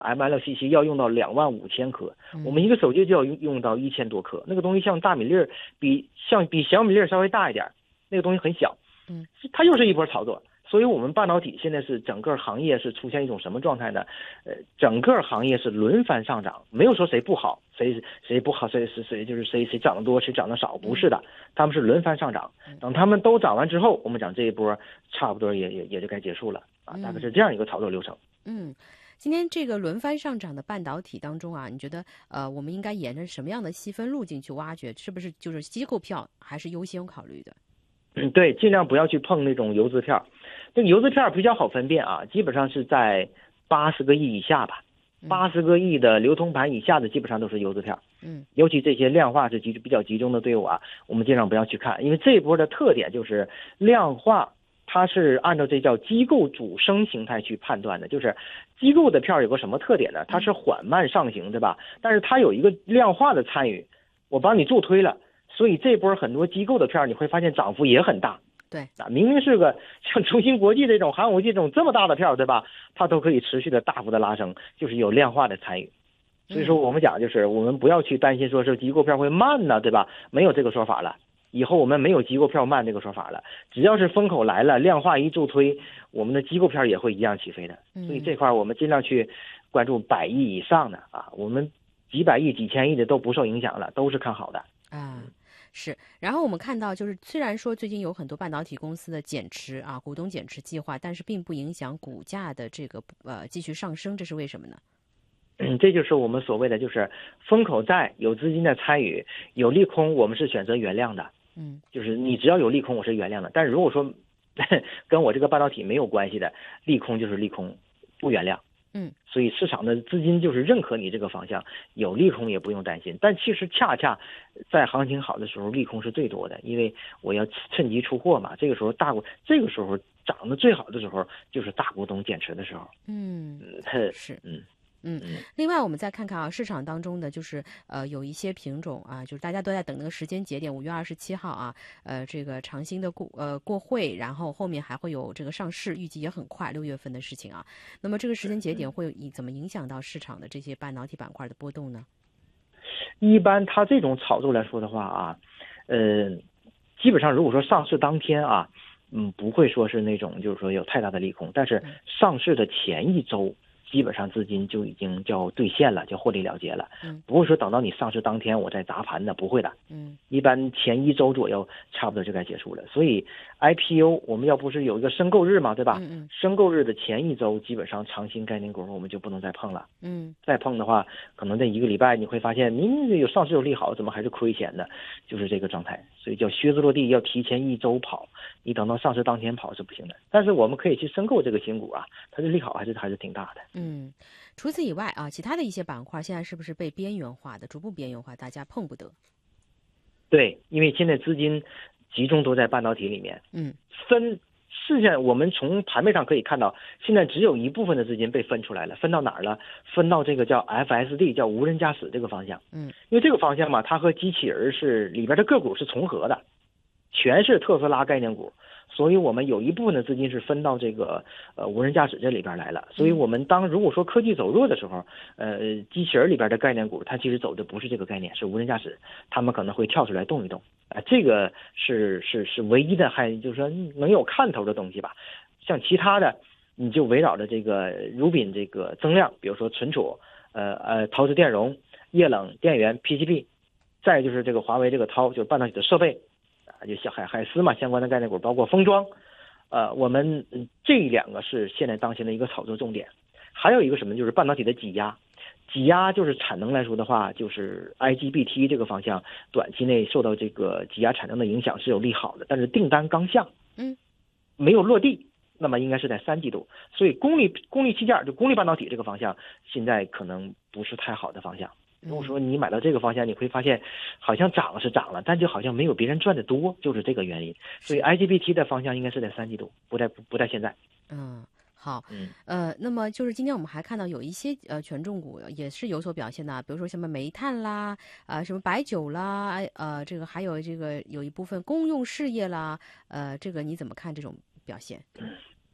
，MLCC 要用到25000克， 嗯我们一个手机就要用到1000多克。那个东西像大米粒儿，比小米粒儿稍微大一点，那个东西很小， 嗯， 它又是一波炒作。所以我们半导体现在是整个行业是出现一种什么状态呢？整个行业是轮番上涨，没有说谁不好，谁不好，谁就是谁涨得多，谁涨得少，不是的，他们是轮番上涨。等他们都涨完之后，我们讲这一波差不多也就该结束了啊，大概是这样一个操作流程。 今天这个轮番上涨的半导体当中啊，你觉得我们应该沿着什么样的细分路径去挖掘？是不是就是机构票还是优先考虑的？ 对，尽量不要去碰那种游资票。那个游资票比较好分辨啊，基本上是在80个亿以下吧，80个亿的流通盘以下的基本上都是游资票。尤其这些量化是比较集中的队伍啊，我们尽量不要去看，因为这一波的特点就是量化，它是按照这叫机构主升形态去判断的，就是机构的票有个什么特点呢？它是缓慢上行，对吧？但是它有一个量化的参与，我帮你助推了，所以这波很多机构的票你会发现涨幅也很大。 对啊，明明是个像中芯国际这种、寒武纪这种这么大的票，对吧？它都可以持续的大幅的拉升，就是有量化的参与。所以说我们讲就是我们不要去担心说是机构票会慢呢，对吧？没有这个说法了。以后我们没有机构票慢这个说法了，只要是风口来了，量化一助推，我们的机构票也会一样起飞的。所以这块我们尽量去关注100亿以上的啊，我们几百亿、几千亿的都不受影响了，都是看好的啊。是，然后我们看到，就是虽然说最近有很多半导体公司的减持啊，股东减持计划，但是并不影响股价的这个继续上升，这是为什么呢？ 这就是我们所谓的就是风口在，有资金的参与，有利空，我们是选择原谅的。就是你只要有利空，我是原谅的。但是如果说跟我这个半导体没有关系的，利空就是利空，不原谅。所以市场的资金就是认可你这个方向，有利空也不用担心。但其实恰恰在行情好的时候，利空是最多的，因为我要趁机出货嘛。这个时候这个时候涨得最好的时候，就是大股东减持的时候。 是。另外我们再看看啊，市场当中的就是有一些品种啊，就是大家都在等那个时间节点，5月27号啊，这个长兴的过会，然后后面还会有这个上市，预计也很快，6月份的事情啊。那么这个时间节点会怎么影响到市场的这些半导体板块的波动呢？ 一般它这种炒作来说的话啊，基本上如果说上市当天啊，不会说是那种就是说有太大的利空，但是上市的前一周。基本上资金就已经叫兑现了，叫获利了结了。不会说等到你上市当天我再砸盘的，不会的。一般前1周左右差不多就该结束了。所以 IPO 我们要不是有一个申购日嘛，对吧？申购日的前1周基本上长兴概念股我们就不能再碰了。再碰的话，可能这1个礼拜你会发现，您有上市有利好，怎么还是亏钱的？就是这个状态。所以叫靴子落地要提前1周跑，你等到上市当天跑是不行的。但是我们可以去申购这个新股啊，它的利好还是挺大的。 除此以外啊，其他的一些板块现在是不是被边缘化的，逐步边缘化，大家碰不得？ 对，因为现在资金集中都在半导体里面。事实上我们从盘面上可以看到，现在只有一部分的资金被分出来了，分到哪儿了？分到这个叫 FSD， 叫无人驾驶这个方向。因为这个方向嘛，它和机器人是里边的个股是重合的，全是特斯拉概念股。所以我们有一部分的资金是分到这个无人驾驶这里边来了。所以我们如果说科技走弱的时候，机器人里边的概念股它其实走的不是这个概念，是无人驾驶，他们可能会跳出来动一动。这个是唯一的还就是说能有看头的东西吧。像其他的你就围绕着这个如品这个增量，比如说存储，陶瓷电容、液冷电源、PCB， 再就是这个华为这个就是半导体的设备。就像海思嘛，相关的概念股，包括封装，我们这2个是现在当前的一个炒作重点。还有一个什么，就是半导体的挤压，就是产能来说的话，就是 IGBT 这个方向，短期内受到这个挤压产能的影响是有利好的，但是订单刚下，没有落地，那么应该是在3季度，所以功率器件就功率半导体这个方向，现在可能不是太好的方向。如果说你买到这个方向，你会发现好像涨是涨了，但就好像没有别人赚的多，就是这个原因。所以 IGBT 的方向应该是在3季度，不在现在。 好。那么就是今天我们还看到有一些权重股也是有所表现的，比如说什么煤炭啦，什么白酒啦，这个还有这个有一部分公用事业啦，这个你怎么看这种表现？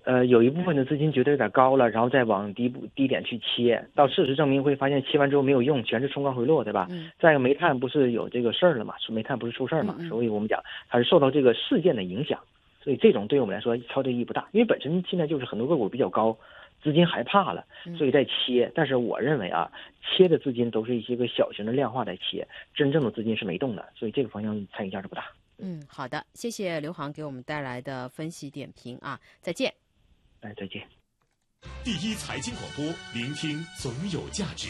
有一部分的资金觉得有点高了，然后再往低点去切，到事实证明会发现切完之后没有用，全是冲高回落，对吧？再一个煤炭不是有这个事儿了嘛？煤炭不是出事儿嘛？所以我们讲它是受到这个事件的影响，所以这种对我们来说操作意义不大，因为本身现在就是很多个股比较高，资金害怕了，所以在切。但是我认为啊，切的资金都是一些个小型的量化在切，真正的资金是没动的，所以这个方向参与价值不大。 好的，谢谢刘航给我们带来的分析点评啊，再见。 再见。 第一财经广播，聆听总有价值。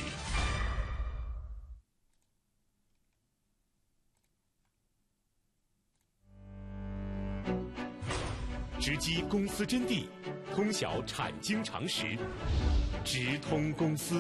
直击公司真谛，通晓产经常识，直通公司。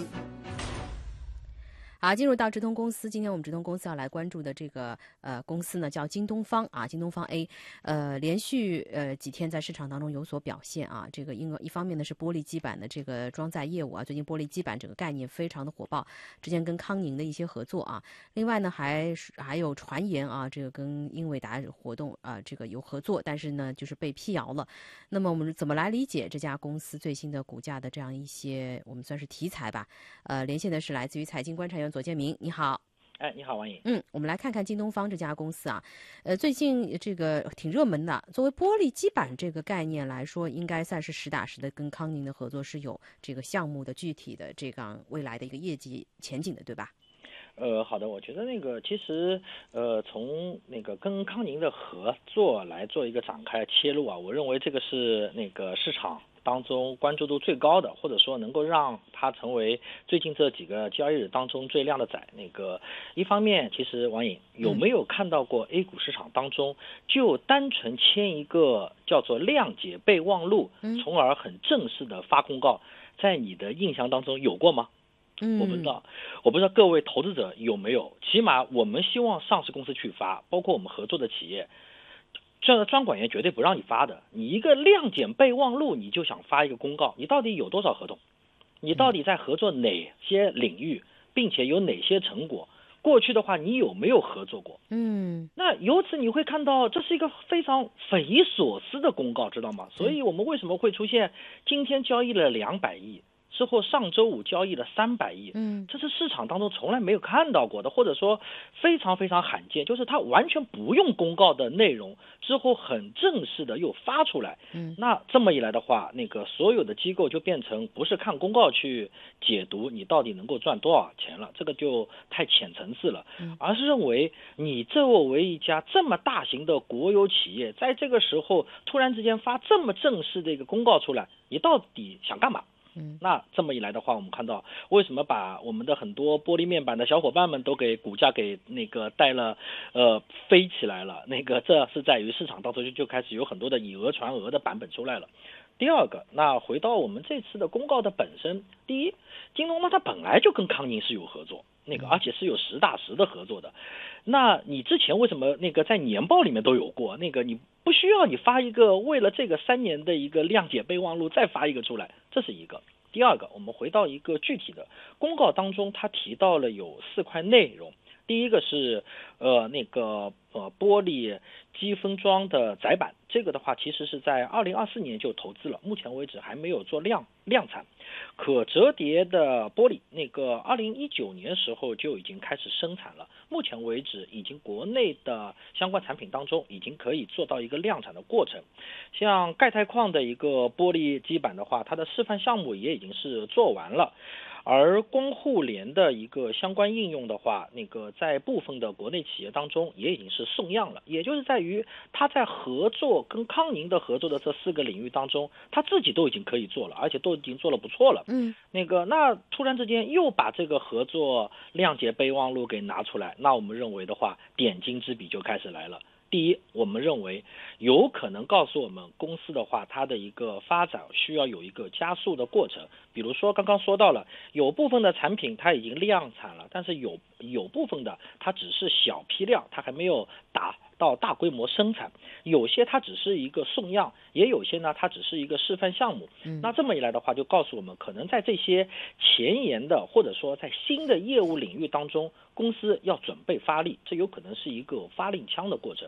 好，进入到直通公司，今天我们直通公司要来关注的这个公司呢，叫京东方啊，京东方 A，连续几天在市场当中有所表现啊。这个一方面呢是玻璃基板的这个装载业务啊，最近玻璃基板整个概念非常的火爆，之前跟康宁的一些合作啊。另外呢还有传言啊，这个跟英伟达活动啊这个有合作，但是呢就是被辟谣了。那么我们怎么来理解这家公司最新的股价的这样一些我们算是题材吧？连线的是来自于财经观察员左建明，你好。 你好，王颖。 我们来看看京东方这家公司啊，最近这个挺热门的。作为玻璃基板这个概念来说，应该算是实打实的跟康宁的合作是有这个项目的具体的这个未来的一个业绩前景的，对吧？ 好的，我觉得其实从跟康宁的合作来做一个展开切入啊，我认为这个是市场当中关注度最高的，或者说能够让它成为最近这几个交易日当中最亮的仔。一方面，其实王颖有没有看到过 A 股市场当中就单纯签一个叫做谅解备忘录，从而很正式的发公告，在你的印象当中有过吗？我不知道各位投资者有没有，起码我们希望上市公司去发，包括我们合作的企业，这专管员绝对不让你发的。你一个谅解备忘录你就想发一个公告，你到底有多少合同？你到底在合作哪些领域，并且有哪些成果？过去的话你有没有合作过？那由此你会看到这是一个非常匪夷所思的公告，知道吗？所以我们为什么会出现今天交易了200亿？之后上周五交易了300亿，这是市场当中从来没有看到过的，或者说非常非常罕见，就是它完全不用公告的内容，之后很正式的又发出来。那这么一来的话，所有的机构就变成不是看公告去解读你到底能够赚多少钱了，这个就太浅层次了，而是认为你作为一家这么大型的国有企业，在这个时候突然之间发这么正式的一个公告出来，你到底想干嘛？那这么一来的话，我们看到为什么把我们的很多玻璃面板的小伙伴们都给股价给带了飞起来了，这是在于市场当中就开始有很多的以讹传讹的版本出来了。第二个，那回到我们这次的公告的本身，第一，京东方它本来就跟康宁是有合作，而且是有实打实的合作的。那你之前为什么在年报里面都有过，你不需要你发一个为了这个3年的一个谅解备忘录再发一个出来，这是一个。第二个，我们回到一个具体的公告当中，它提到了有4块内容。第一个是玻璃机封装的载板，这个的话其实是在2024年就投资了，目前为止还没有做量产。可折叠的玻璃2019年时候就已经开始生产了，目前为止已经国内的相关产品当中已经可以做到一个量产的过程。像钙钛矿的一个玻璃基板的话，它的示范项目也已经是做完了。而光互联的一个相关应用的话，在部分的国内企业当中也已经是送样了，也就是在于它在合作跟康宁的合作的这4个领域当中，它自己都已经可以做了，而且都已经做了不错了。那突然之间又把这个合作谅解备忘录给拿出来，那我们认为的话，点睛之笔就开始来了。第一，我们认为有可能告诉我们公司的话，它的一个发展需要有一个加速的过程。比如说刚刚说到了，有部分的产品它已经量产了，但是有部分的它只是小批量，它还没有达到大规模生产，有些它只是一个送样，也有些呢它只是一个示范项目。那这么一来的话，就告诉我们可能在这些前沿的或者说在新的业务领域当中，公司要准备发力，这有可能是一个发令枪的过程。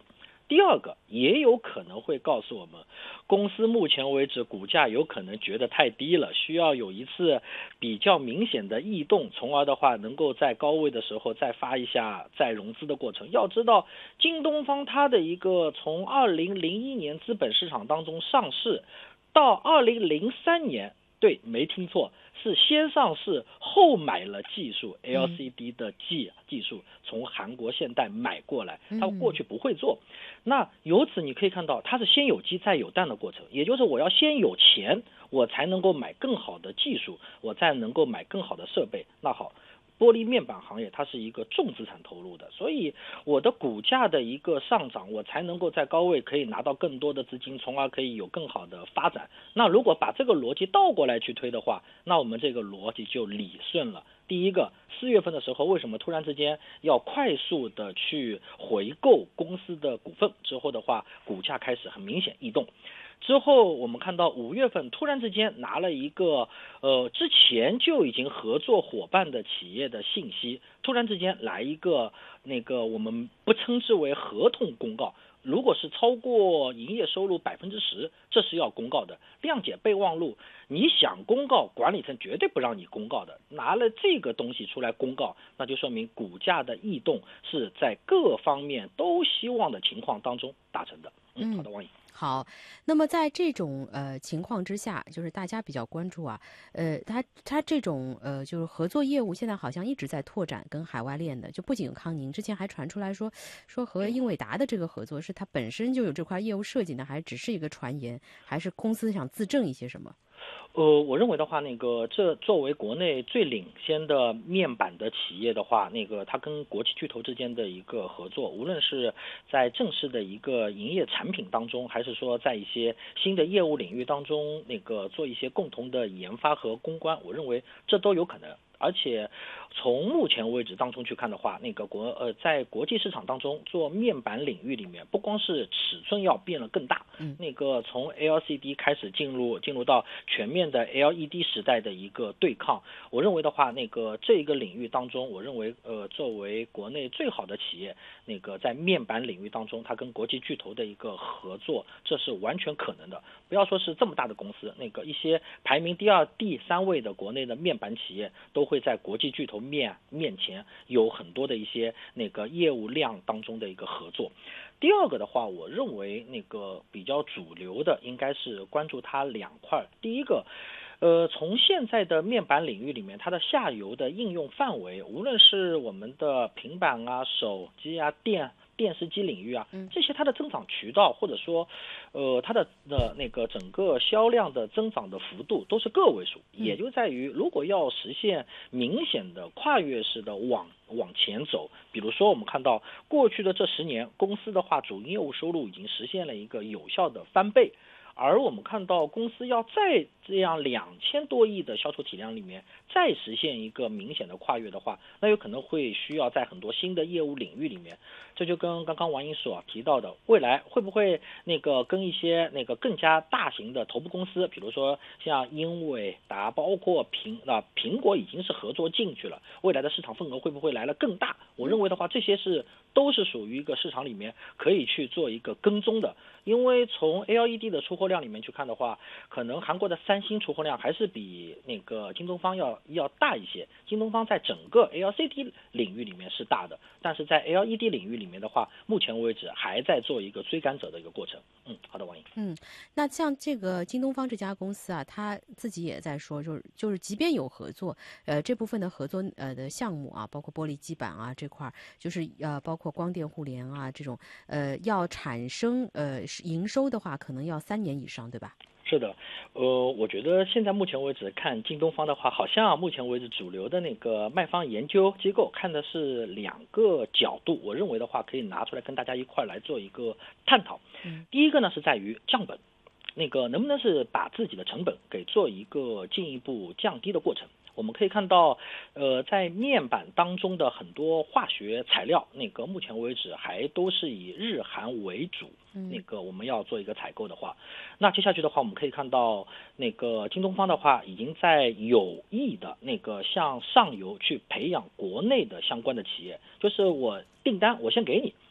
第二个也有可能会告诉我们，公司目前为止股价有可能觉得太低了，需要有一次比较明显的异动，从而的话能够在高位的时候再发一下再融资的过程。要知道京东方它的一个从2001年资本市场当中上市到2003年，对，没听错，是先上市后买了技术 LCD 的技术从韩国现代买过来，他过去不会做。那由此你可以看到它是先有鸡再有蛋的过程，也就是我要先有钱我才能够买更好的技术，我才能够买更好的设备。那好，玻璃面板行业它是一个重资产投入的，所以我的股价的一个上涨，我才能够在高位可以拿到更多的资金，从而可以有更好的发展。那如果把这个逻辑倒过来去推的话，那我们这个逻辑就理顺了。第一个，4月份的时候为什么突然之间要快速的去回购公司的股份，之后的话股价开始很明显异动。之后我们看到5月份突然之间拿了一个之前就已经合作伙伴的企业的信息，突然之间来一个我们不称之为合同公告，如果是超过营业收入10%，这是要公告的。谅解备忘录，你想公告，管理层绝对不让你公告的。拿了这个东西出来公告，那就说明股价的异动是在各方面都希望的情况当中达成的。好的，王颖。 好，那么在这种情况之下，就是大家比较关注啊，它这种就是合作业务现在好像一直在拓展跟海外链的，就不仅有康宁，之前还传出来说和英伟达的这个合作是它本身就有这块业务设计呢，还是只是一个传言，还是公司想自证一些什么？ 我认为的话，这作为国内最领先的面板的企业的话，它跟国际巨头之间的一个合作，无论是在正式的一个营业产品当中，还是说在一些新的业务领域当中，做一些共同的研发和攻关，我认为这都有可能。而且从目前为止当中去看的话，在国际市场当中做面板领域里面，不光是尺寸要变得更大，从 LCD 开始进入到全面的 LED 时代的一个对抗。我认为的话，这一个领域当中，我认为作为国内最好的企业，在面板领域当中，它跟国际巨头的一个合作，这是完全可能的。不要说是这么大的公司，一些排名第2、第3位的国内的面板企业都会在国际巨头面前有很多的一些业务量当中的一个合作。第二个的话，我认为比较主流的应该是关注它2块。第一个，从现在的面板领域里面，它的下游的应用范围，无论是我们的平板啊、手机啊、电视机领域啊，这些它的增长渠道，或者说它的整个销量的增长的幅度都是个位数，也就在于如果要实现明显的跨越式的往前走，比如说我们看到过去的这10年，公司的话主营业务收入已经实现了一个有效的翻倍，而我们看到公司要在这样2000多亿的销售体量里面再实现一个明显的跨越的话，那有可能会需要在很多新的业务领域里面，这就跟刚刚王英所提到的，未来会不会跟一些更加大型的头部公司，比如说像英伟达，包括苹果已经是合作进去了，未来的市场份额会不会来了更大？我认为的话，这些都是属于一个市场里面可以去做一个跟踪的。因为从 LED 的出货量里面去看的话，可能韩国的三星出货量还是比京东方要大一些。京东方在整个 LCD 领域里面是大的，但是在 LED 领域里面的话，目前为止还在做一个追赶者的一个过程。好的，王颖。 那像这个京东方这家公司啊，他自己也在说，就是即便有合作，这部分的合作的项目啊，包括玻璃基板啊这块，就是包括光电互联啊这种，要产生营收的话，可能要3年以上，对吧？ 是的，我觉得现在目前为止看京东方的话，好像目前为止主流的卖方研究机构看的是2个角度，我认为的话可以拿出来跟大家一块来做一个探讨。第一个呢是在于降本，能不能是把自己的成本给做一个进一步降低的过程。我们可以看到，在面板当中的很多化学材料，目前为止还都是以日韩为主。我们要做一个采购的话，那接下去的话，我们可以看到，京东方的话，已经在有意的向上游去培养国内的相关的企业，就是我订单我先给你，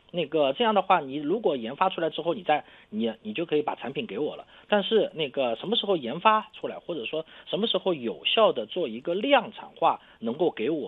那个这样的话，你如果研发出来之后，你就可以把产品给我了。但是那个什么时候研发出来，或者说什么时候有效的做一个量产化，能够给我